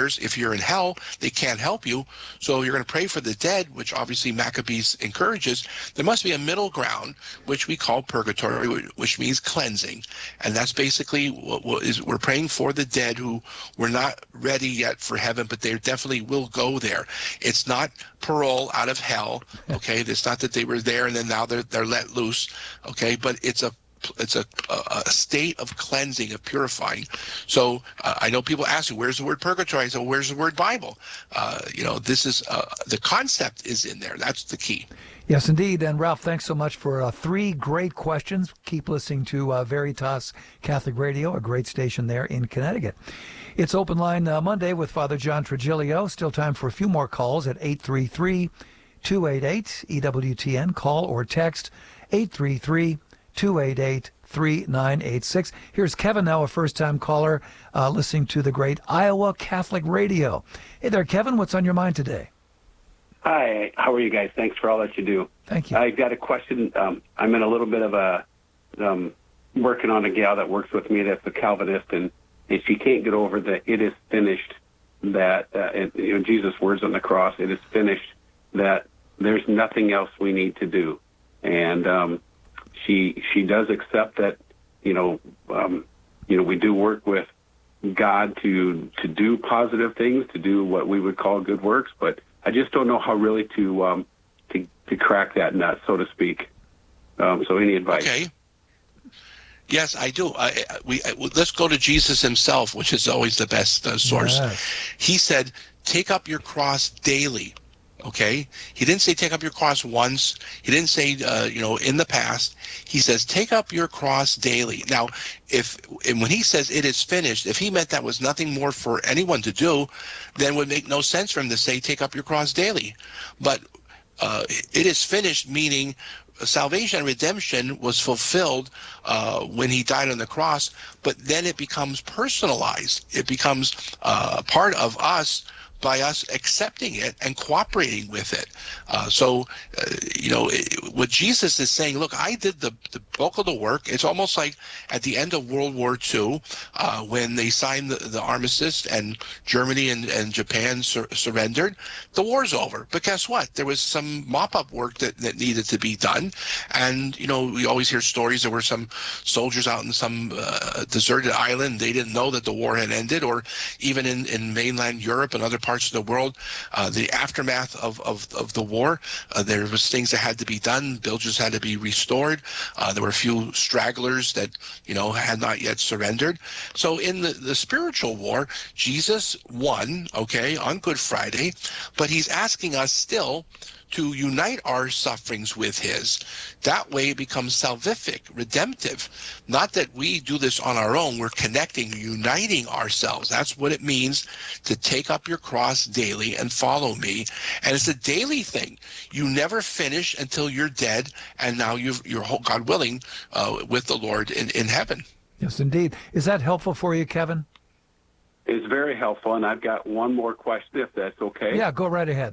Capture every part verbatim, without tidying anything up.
prayers. If you're in hell, they can't help you. So you're going to pray for the dead, which obviously Maccabees encourages. There must be a middle ground, which we call purgatory, which means cleansing. And that's basically what, what is we're praying for the dead who were not ready yet for heaven, but they definitely will go there. It's not parole out of hell, okay? It's not that they were there and then now they're they're let loose, okay? But it's a it's a, a, a state of cleansing, of purifying. So uh, I know people ask me, where's the word purgatory? I say, well, where's the word Bible? Uh, you know, this is, uh, the concept is in there. That's the key. Yes, indeed. And Ralph, thanks so much for uh, three great questions. Keep listening to uh, Veritas Catholic Radio, a great station there in Connecticut. It's Open Line uh, Monday with Father John Trigilio. Still time for a few more calls at eight three three, two eight eight, E W T N. Call or text eight three three, two eight eight, three nine eight six. Here's Kevin now, a first-time caller, uh, listening to the great Iowa Catholic Radio. Hey there, Kevin. What's on your mind today? Hi. How are you guys? Thanks for all that you do. Thank you. I got a question. Um, I'm in a little bit of a um, working on a gal that works with me that's a Calvinist, and, and she can't get over the "it is finished." That uh, and, you know, Jesus' words on the cross, "It is finished." That there's nothing else we need to do, and um, she she does accept that. You know, um, you know, we do work with God to to do positive things, to do what we would call good works, but I just don't know how really to um, to, to crack that nut, so to speak. Um, so, any advice? Okay. Yes, I do. I, we I, let's go to Jesus himself, which is always the best uh, source. Yes. He said, "Take up your cross daily." Okay. He didn't say take up your cross once. He didn't say, uh, you know, in the past. He says, take up your cross daily. Now, if and when he says it is finished, if he meant that was nothing more for anyone to do, then it would make no sense for him to say take up your cross daily. But uh, it is finished, meaning salvation and redemption was fulfilled uh, when he died on the cross, but then it becomes personalized. It becomes uh, part of us by us accepting it and cooperating with it. Uh, so, uh, you know, it, what Jesus is saying, look, I did the, the bulk of the work. It's almost like at the end of World War Two, uh, when they signed the, the armistice and Germany and, and Japan sur- surrendered, the war's over. But guess what? There was some mop-up work that, that needed to be done. And, you know, we always hear stories. There were some soldiers out in some uh, deserted island. They didn't know that the war had ended, or even in, in mainland Europe and other parts of the world, uh, the aftermath of, of, of the war, uh, there was things that had to be done. Villages had to be restored. Uh, there were a few stragglers that, you know, had not yet surrendered. So in the, the spiritual war, Jesus won, okay, on Good Friday, but he's asking us still to unite our sufferings with his. That way it becomes salvific, redemptive. Not that we do this on our own. We're connecting, uniting ourselves. That's what it means to take up your cross daily and follow me. And it's a daily thing. You never finish until you're dead, and now you've, you're, God willing, uh, with the Lord in, in heaven. Yes, indeed. Is that helpful for you, Kevin? It's very helpful, and I've got one more question, if that's okay. Yeah, go right ahead.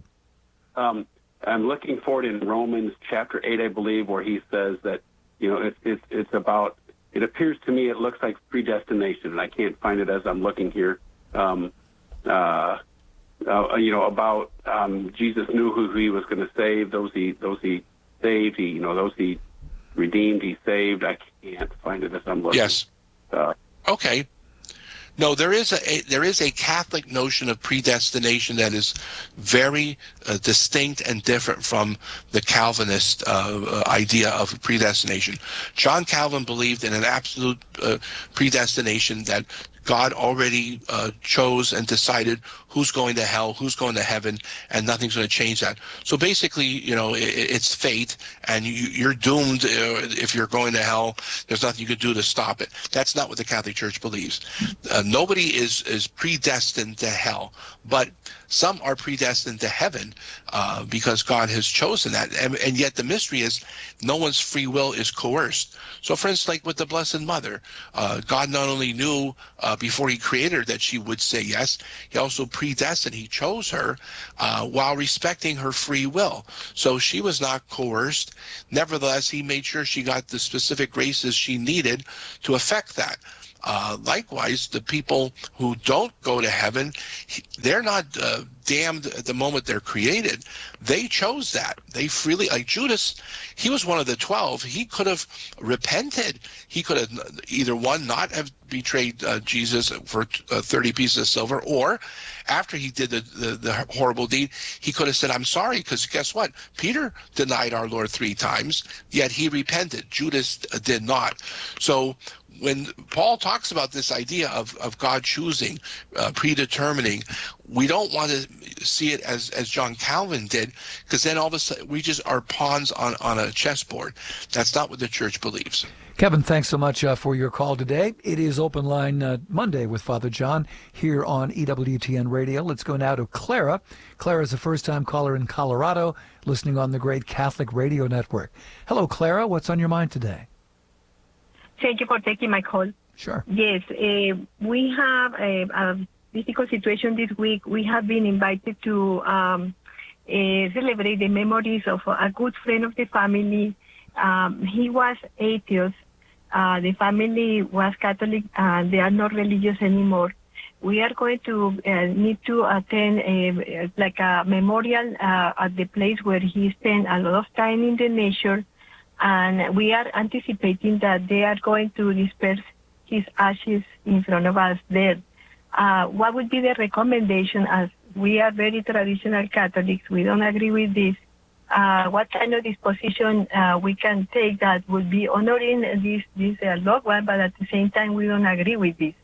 Um, I'm looking forward in Romans chapter eight, I believe, where he says that, you know, it's it's it's about, it appears to me it looks like predestination, and I can't find it as I'm looking here. Um, uh, uh, you know, about um, Jesus knew who he was going to save, those he those he saved, he, you know, those he redeemed, he saved. I can't find it as I'm looking. Yes. Uh, okay. No, there is a, a there is a Catholic notion of predestination that is very uh, distinct and different from the Calvinist uh, idea of predestination. John Calvin believed in an absolute uh, predestination, that God already uh, chose and decided who's going to hell, who's going to heaven, and nothing's going to change that. So basically, you know, it, it's fate, and you, you're doomed uh, if you're going to hell. There's nothing you can do to stop it. That's not what the Catholic Church believes. Uh, nobody is, is predestined to hell, but some are predestined to heaven uh, because God has chosen that. And, and yet the mystery is no one's free will is coerced. So for instance, like with the Blessed Mother, uh, God not only knew uh, before he created her that she would say yes, he also predestined, he chose her uh, while respecting her free will. So she was not coerced. Nevertheless, he made sure she got the specific graces she needed to affect that. Uh, likewise, the people who don't go to heaven, they're not uh, damned at the moment they're created. They chose that. They freely, like Judas, he was one of the twelve. He could have repented. He could have either, one, not have betrayed uh, Jesus for uh, thirty pieces of silver, or after he did the, the, the horrible deed, he could have said, I'm sorry, because guess what? Peter denied our Lord three times, yet he repented. Judas did not. So when Paul talks about this idea of, of God choosing, uh, predetermining, we don't want to see it as, as John Calvin did, because then all of a sudden we just are pawns on, on a chessboard. That's not what the church believes. Kevin, thanks so much uh, for your call today. It is Open Line uh, Monday with Father John here on E W T N Radio. Let's go now to Clara. Clara is a first-time caller in Colorado, listening on the great Catholic Radio Network. Hello, Clara. What's on your mind today? Thank you for taking my call. Sure. Yes, uh, we have a, a difficult situation this week. We have been invited to um, uh, celebrate the memories of a good friend of the family. Um, he was atheist. Uh, the family was Catholic, and they are not religious anymore. We are going to uh, need to attend a, like a memorial uh, at the place where he spent a lot of time in the nature, and we are anticipating that they are going to disperse his ashes in front of us there. Uh, what would be the recommendation, as we are very traditional Catholics? We don't agree with this. Uh, what kind of disposition uh, we can take that would be honoring this this uh, loved one, but at the same time we don't agree with this?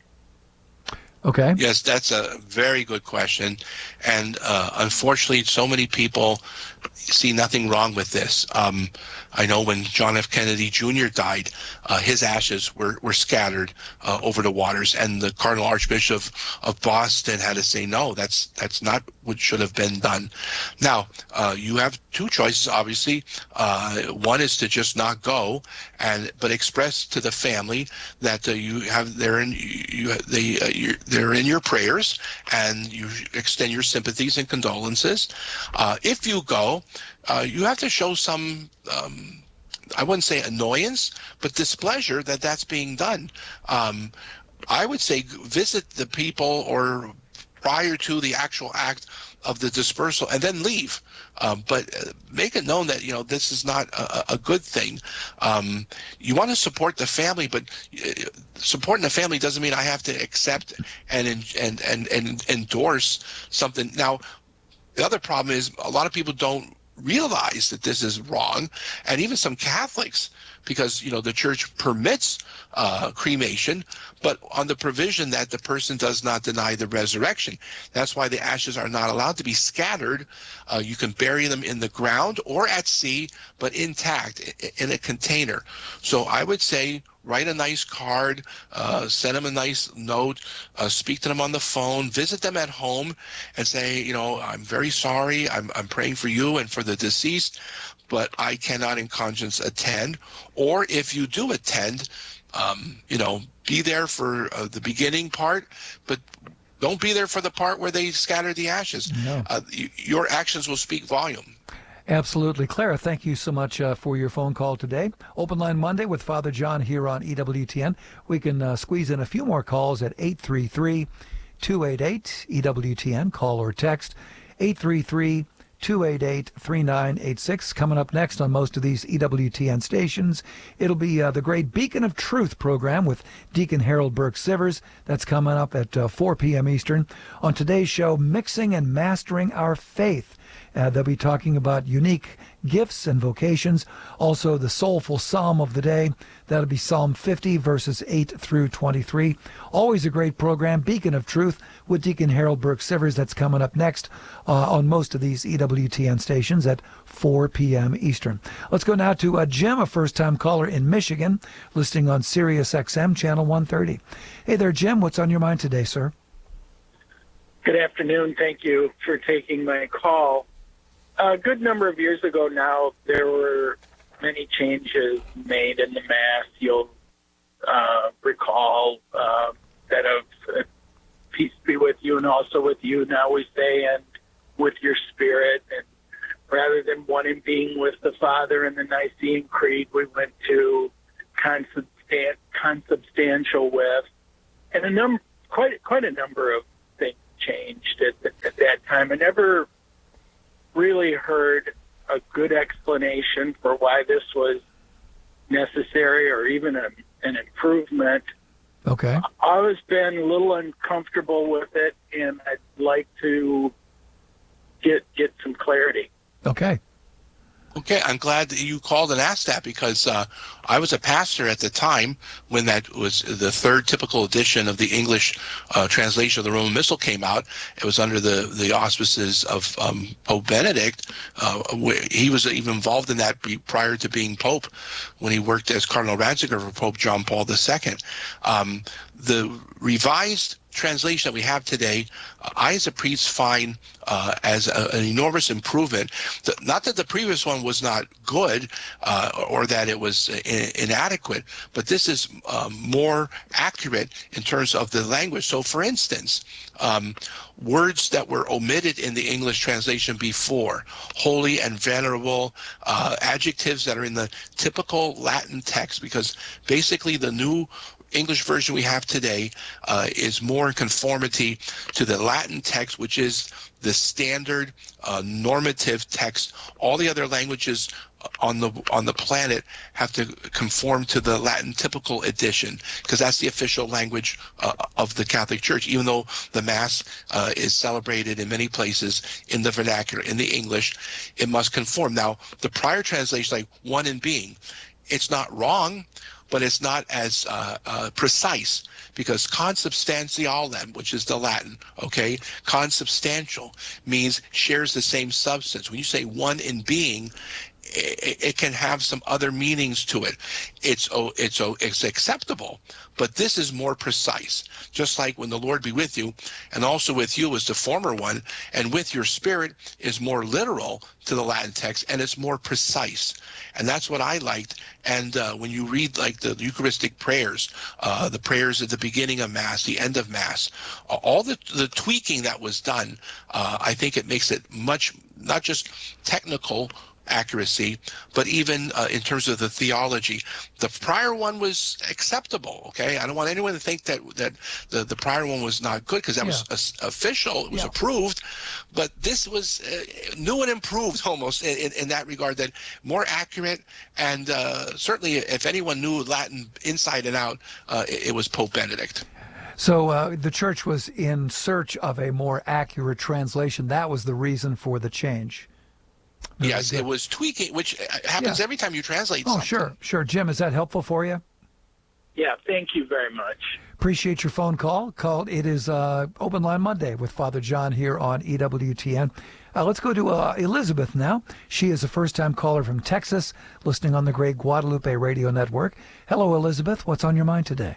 Okay. Yes, that's a very good question. And uh, unfortunately, so many people see nothing wrong with this. Um, I know when John F. Kennedy Junior died, uh, his ashes were, were scattered uh, over the waters, and the Cardinal Archbishop of Boston had to say, no, that's that's not what should have been done. Now, uh, you have two choices, obviously. Uh, one is to just not go, and but express to the family that uh, you have they're in you they uh, you're, they're in your prayers, and you extend your sympathies and condolences. Uh, if you go, uh, you have to show some, um, I wouldn't say annoyance, but displeasure that that's being done. Um, I would say visit the people or prior to the actual act of the dispersal, and then leave. Um, but make it known that, you know, this is not a, a good thing. Um, you want to support the family, but supporting the family doesn't mean I have to accept and and and, and endorse something. Now, the other problem is a lot of people don't realize that this is wrong, and even some Catholics, because, you know, the church permits uh, cremation, but on the provision that the person does not deny the resurrection. That's why the ashes are not allowed to be scattered. Uh, you can bury them in the ground or at sea, but intact in a container. So I would say write a nice card, uh, send them a nice note, uh, speak to them on the phone, visit them at home, and say, you know, I'm very sorry. I'm, I'm praying for you and for the deceased, but I cannot in conscience attend. Or if you do attend, um, you know, be there for uh, the beginning part, but don't be there for the part where they scatter the ashes. No. Uh, y- your actions will speak volume. Absolutely. Clara, thank you so much uh, for your phone call today. Open Line Monday with Father John here on E W T N. We can uh, squeeze in a few more calls at eight three three, two eight eight, E W T N. Call or text eight three three, two eight eight, three nine eight six. Coming up next on most of these E W T N stations, it'll be uh, the great Beacon of Truth program with Deacon Harold Burke-Sivers. That's coming up at uh, four p.m. Eastern. On today's show, Mixing and Mastering Our Faith. Uh, they'll be talking about unique gifts and vocations. Also, the soulful psalm of the day. That'll be Psalm fifty, verses eight through twenty-three. Always a great program, Beacon of Truth with Deacon Harold Burke-Sivers. That's coming up next uh, on most of these E W T N stations at four p.m. Eastern. Let's go now to uh, Jim, a first-time caller in Michigan, listening on Sirius X M, channel one thirty. Hey there, Jim. What's on your mind today, sir? Good afternoon. Thank you for taking my call. A good number of years ago now, there were many changes made in the Mass. You'll uh, recall uh, that of uh, peace be with you and also with you. Now we say, and with your spirit. And rather than one in being with the Father in the Nicene Creed, we went to consubstan- consubstantial with. and a num quite quite a number of things changed at, at that time. I never really heard a good explanation for why this was necessary or even a, an improvement. Okay. I've always been a little uncomfortable with it, and I'd like to get get some clarity. Okay. Okay, I'm glad that you called and asked that, because uh, I was a pastor at the time when that was the third typical edition of the English uh, translation of the Roman Missal came out. It was under the, the auspices of um, Pope Benedict. Uh, he was even involved in that prior to being Pope when he worked as Cardinal Ratzinger for Pope John Paul the Second. Um, the revised translation that we have today, I as a priest find uh, as a, an enormous improvement. The, not that the previous one was not good uh, or that it was in, inadequate, but this is um, more accurate in terms of the language. So, for instance, um, words that were omitted in the English translation before, holy and venerable, uh, adjectives that are in the typical Latin text, because basically the new English version we have today uh, is more in conformity to the Latin text, which is the standard uh, normative text. All the other languages on the on the planet have to conform to the Latin typical edition, because that's the official language uh, of the Catholic Church, even though the Mass uh, is celebrated in many places in the vernacular, in the English, it must conform. Now, the prior translation, like one in being, it's not wrong, but it's not as uh, uh, precise, because consubstantialem, which is the Latin, okay, consubstantial means shares the same substance. When you say one in being, it, it can have some other meanings to it. It's oh, it's oh, it's acceptable, but this is more precise. Just like when the Lord be with you, and also with you is the former one, and with your spirit is more literal to the Latin text, and it's more precise. And that's what I liked. And uh, when you read like the Eucharistic prayers, uh, the prayers at the beginning of Mass, the end of Mass, uh, all the, the tweaking that was done, uh, I think it makes it much, not just technical accuracy, but even uh, in terms of the theology. The prior one was acceptable, okay? I don't want anyone to think that that the, the prior one was not good, because that yeah. was uh, official, it was yeah. approved, but this was uh, new and improved almost in, in, in that regard, that more accurate, and uh, certainly if anyone knew Latin inside and out, uh, it, it was Pope Benedict. So uh, the church was in search of a more accurate translation. That was the reason for the change. Really yes, good. It was tweaking, which happens yeah. every time you translate oh, something. Oh, sure, sure. Jim, is that helpful for you? Yeah, thank you very much. Appreciate your phone call. Called. It is uh, Open Line Monday with Father John here on E W T N. Uh, let's go to uh, Elizabeth now. She is a first-time caller from Texas, listening on the great Guadalupe Radio Network. Hello, Elizabeth. What's on your mind today?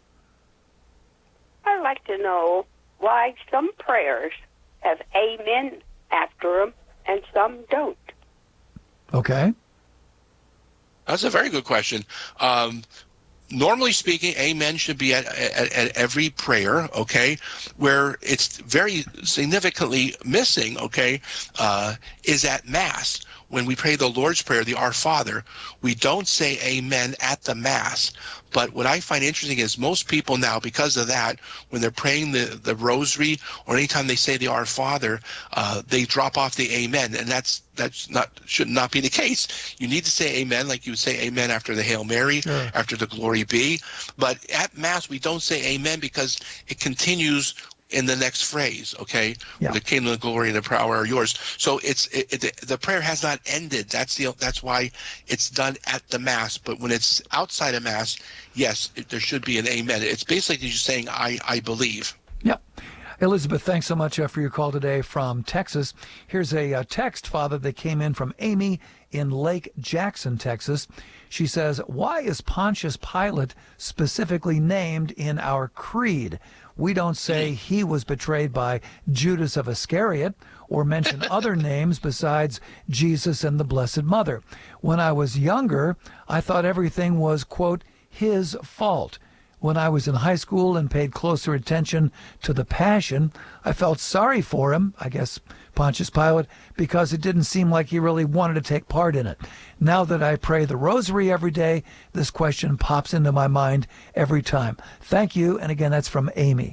I'd like to know why some prayers have amen after them and some don't. Okay. That's a very good question. Um, normally speaking, amen should be at, at, at every prayer, okay? Where it's very significantly missing, okay, uh, is at Mass. When we pray the Lord's Prayer, the Our Father, we don't say amen at the Mass. But what I find interesting is most people now, because of that, when they're praying the, the rosary, or anytime they say the Our Father, uh, they drop off the amen, and that's that's not should not be the case. You need to say amen, like you would say amen after the Hail Mary, sure. after the Glory Be. But at Mass, we don't say amen because it continues in the next phrase, okay? Yeah. The kingdom, the glory, and the power are yours. So it's it, it, the prayer has not ended. That's the that's why it's done at the Mass. But when it's outside of Mass, yes, it, there should be an amen. It's basically just saying, I, I believe. Yeah. Elizabeth, thanks so much uh, for your call today from Texas. Here's a uh, text, Father, that came in from Amy in Lake Jackson, Texas. She says, why is Pontius Pilate specifically named in our creed? We don't say he was betrayed by Judas of Iscariot or mention other names besides Jesus and the Blessed Mother. When I was younger, I thought everything was, quote, his fault. When I was in high school and paid closer attention to the Passion, I felt sorry for him, I guess Pontius Pilate, because it didn't seem like he really wanted to take part in it. Now that I pray the rosary every day, this question pops into my mind every time. Thank you. And again, that's from Amy.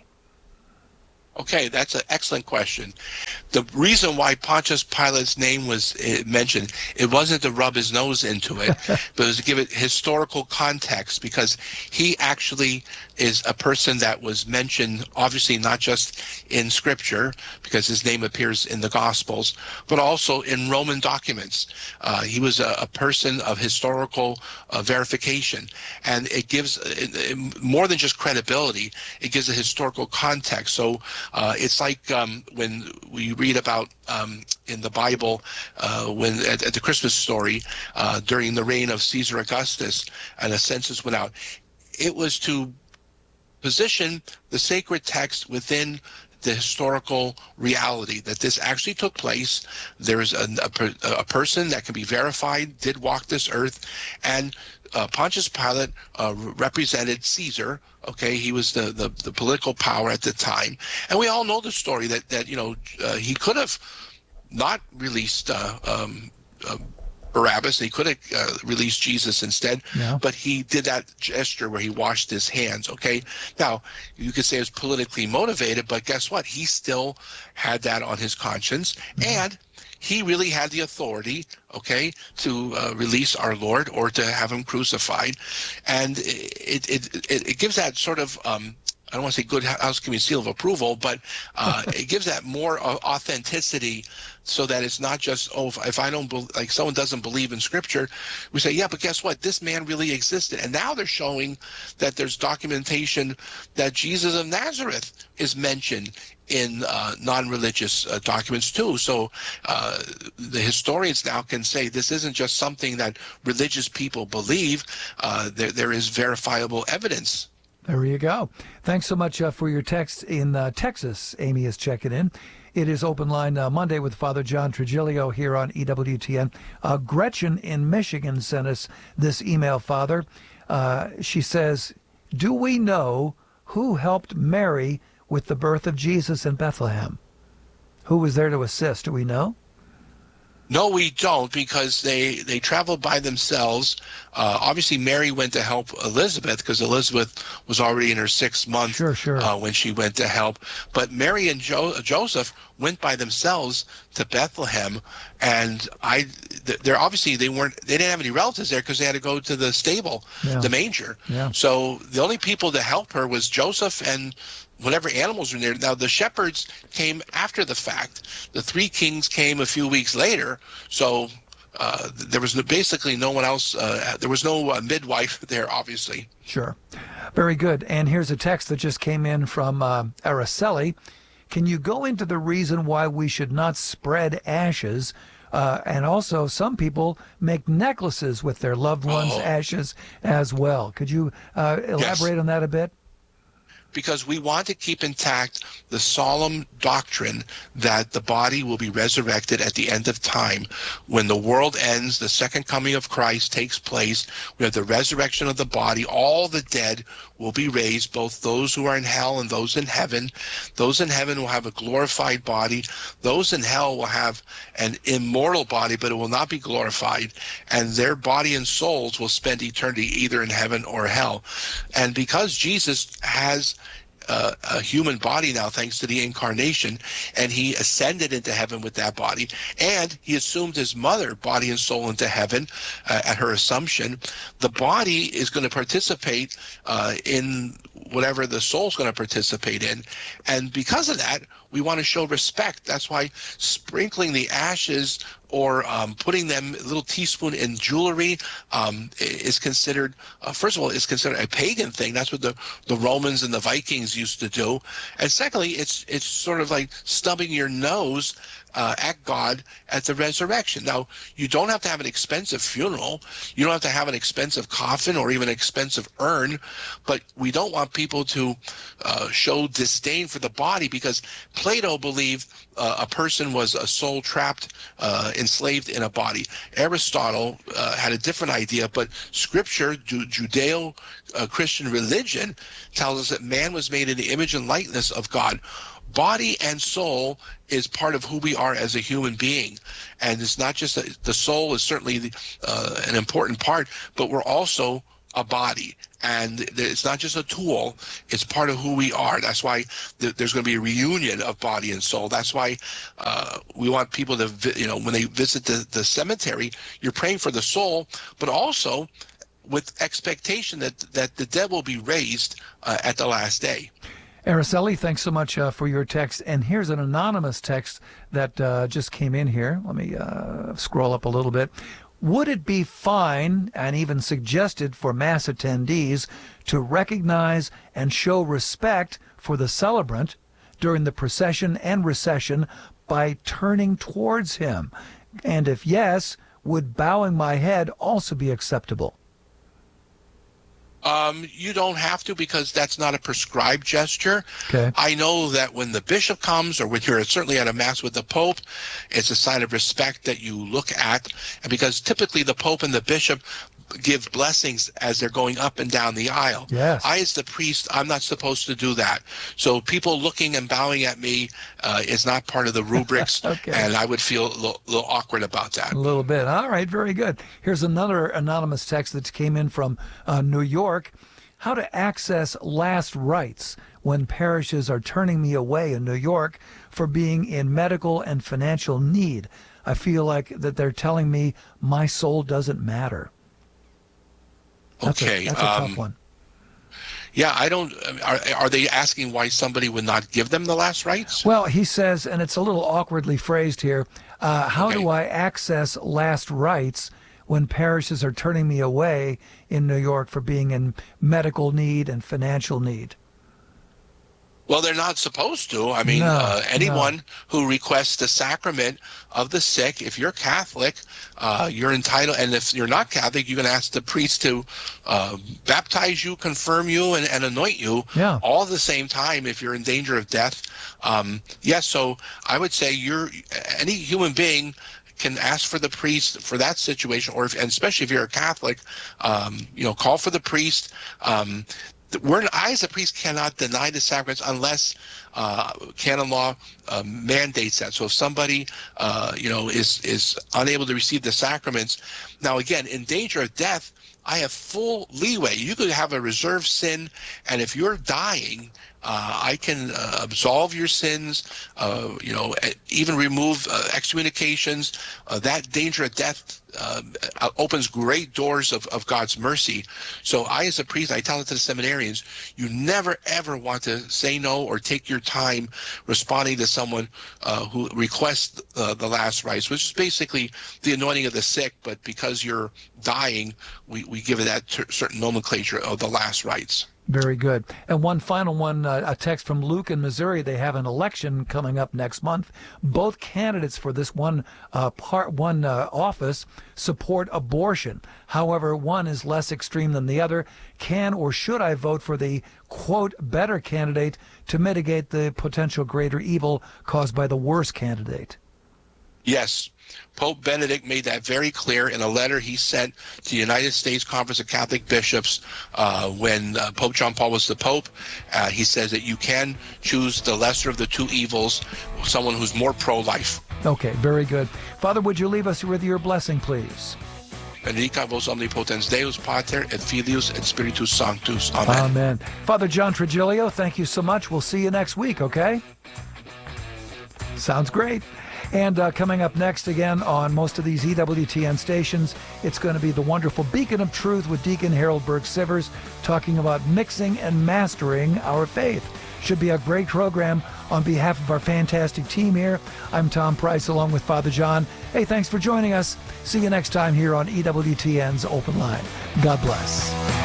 Okay, that's an excellent question. The reason why Pontius Pilate's name was uh, mentioned, it wasn't to rub his nose into it, but it was to give it historical context, because he actually is a person that was mentioned, obviously not just in Scripture, because his name appears in the Gospels, but also in Roman documents. Uh, he was a, a person of historical uh, verification, and it gives uh, it, more than just credibility, it gives a historical context. So Uh, it's like um, when we read about um, in the Bible, uh, when at, at the Christmas story, uh, during the reign of Caesar Augustus, and a census went out. It was to position the sacred text within the historical reality that this actually took place. There is a, a, a person that can be verified, did walk this earth, and uh, Pontius Pilate uh, represented Caesar. Okay, he was the, the, the political power at the time. And we all know the story that, that you know, uh, he could have not released uh, um, uh, Barabbas. He could have uh, released Jesus instead, yeah. But he did that gesture where he washed his hands, okay? Now, you could say it was politically motivated, but guess what? He still had that on his conscience, mm-hmm. and he really had the authority, okay, to uh, release our Lord or to have him crucified. And it it, it, it gives that sort of, um, I don't want to say good housekeeping seal of approval, but uh, it gives that more uh, authenticity, so that it's not just, oh, if, if I don't, be, like someone doesn't believe in Scripture, we say, yeah, but guess what? This man really existed. And now they're showing that there's documentation that Jesus of Nazareth is mentioned in uh, non-religious uh, documents too. So uh, the historians now can say this isn't just something that religious people believe. Uh, there, there is verifiable evidence. There you go. Thanks so much uh, for your text in uh, Texas. Amy is checking in. It is Open Line uh, Monday with Father John Trigilio here on E W T N. Uh, Gretchen in Michigan sent us this email, Father. Uh, she says, do we know who helped Mary with the birth of Jesus in Bethlehem? Who was there to assist? Do we know? No, we don't, because they, they traveled by themselves. Uh, obviously, Mary went to help Elizabeth because Elizabeth was already in her sixth month sure, sure. Uh, when she went to help. But Mary and jo- Joseph went by themselves to Bethlehem, and I they're obviously they weren't they didn't have any relatives there because they had to go to the stable, yeah. the manger. Yeah. So the only people to help her was Joseph and whatever animals were there. Now, the shepherds came after the fact. The three kings came a few weeks later, so uh, there was no, basically no one else. Uh, there was no uh, midwife there, obviously. Sure. Very good. And here's a text that just came in from uh, Araceli. Can you go into the reason why we should not spread ashes? Uh, and also, some people make necklaces with their loved ones' oh. ashes as well. Could you uh, elaborate yes. on that a bit? Because we want to keep intact the solemn doctrine that the body will be resurrected at the end of time. When the world ends, the second coming of Christ takes place. We have the resurrection of the body. All the dead will be raised, both those who are in hell and those in heaven. Those in heaven will have a glorified body. Those in hell will have an immortal body, but it will not be glorified. And their body and souls will spend eternity either in heaven or hell. And because Jesus has Uh, a human body now, thanks to the incarnation, and he ascended into heaven with that body, and he assumed his mother, body and soul, into heaven uh, at her assumption. The body is going to participate uh, in whatever the soul's going to participate in, and because of that, we want to show respect. That's why sprinkling the ashes or um, putting them a little teaspoon in jewelry um, is considered, uh, first of all, it's considered a pagan thing. That's what the, the Romans and the Vikings used to do. And secondly, it's it's sort of like stubbing your nose uh, at God at the resurrection. Now, you don't have to have an expensive funeral. You don't have to have an expensive coffin or even an expensive urn, but we don't want people to uh, show disdain for the body, because Plato believed uh, a person was a soul trapped uh, enslaved in a body. Aristotle uh, had a different idea, but Scripture, Ju- Judeo-Christian religion, tells us that man was made in the image and likeness of God. Body and soul is part of who we are as a human being, and it's not just a, the soul is certainly the, uh, an important part, but we're also a body, and it's not just a tool, it's part of who we are. That's why th- there's going to be a reunion of body and soul. That's why uh, we want people to, vi- you know, when they visit the, the cemetery, you're praying for the soul, but also with expectation that, that the dead will be raised uh, at the last day. Araceli, thanks so much uh, for your text. And here's an anonymous text that uh, just came in here. Let me uh, scroll up a little bit. Would it be fine and even suggested for Mass attendees to recognize and show respect for the celebrant during the procession and recession by turning towards him? And if yes, would bowing my head also be acceptable? Um, you don't have to, because that's not a prescribed gesture. Okay. I know that when the bishop comes, or when you're certainly at a mass with the Pope, it's a sign of respect that you look at, and because typically the Pope and the bishop give blessings as they're going up and down the aisle. Yes. I, as the priest, I'm not supposed to do that. So people looking and bowing at me uh, is not part of the rubrics, Okay. and I would feel a little, little awkward about that. A little bit. All right, very good. Here's another anonymous text that came in from uh, New York. How to access last rites when parishes are turning me away in New York for being in medical and financial need. I feel like that they're telling me my soul doesn't matter. That's Okay. A, that's a um, tough one. Yeah, I don't. Are, are they asking why somebody would not give them the last rites? Well, he says, and it's a little awkwardly phrased here, uh, how Okay. do I access last rites when parishes are turning me away in New York for being in medical need and financial need? Well, they're not supposed to. I mean, No, uh, anyone no. who requests the sacrament of the sick, if you're Catholic, uh, you're entitled. And if you're not Catholic, you can ask the priest to uh, baptize you, confirm you, and, and anoint you Yeah. all at the same time if you're in danger of death. Um, yes, so I would say you're any human being can ask for the priest for that situation, or if, and especially if you're a Catholic, um, you know, call for the priest. Um, We're, I, as a priest, cannot deny the sacraments unless uh, canon law uh, mandates that. So if somebody, uh, you know, is is unable to receive the sacraments, now again, in danger of death, I have full leeway. You could have a reserved sin, and if you're dying, uh, I can uh, absolve your sins, uh, you know, even remove uh, excommunications. Uh, that danger of death uh, opens great doors of, of God's mercy. So I, as a priest, I tell it to the seminarians, you never, ever want to say no or take your time responding to someone uh, who requests uh, the last rites, which is basically the anointing of the sick, but because you're dying, we, we give it that ter- certain nomenclature of the last rites. Very good. And one final one, uh, a text from Luke in Missouri. They have an election coming up next month. Both candidates for this one uh, part, one uh, office support abortion. However, one is less extreme than the other. Can or should I vote for the, quote, better candidate to mitigate the potential greater evil caused by the worse candidate? Yes. Pope Benedict made that very clear in a letter he sent to the United States Conference of Catholic Bishops uh, when uh, Pope John Paul was the Pope. Uh, he says that you can choose the lesser of the two evils, someone who's more pro-life. Okay, very good. Father, would you leave us with your blessing, please? Benedicat vos omnipotens Deus Pater et Filius et Spiritus Sanctus. Amen. Amen. Father John Trigilio, thank you so much. We'll see you next week, okay? Sounds great. And uh, coming up next again on most of these E W T N stations, it's going to be the wonderful Beacon of Truth with Deacon Harold Burke-Sivers talking about mixing and mastering our faith. Should be a great program. On behalf of our fantastic team here, I'm Tom Price along with Father John. Hey, thanks for joining us. See you next time here on E W T N's Open Line. God bless.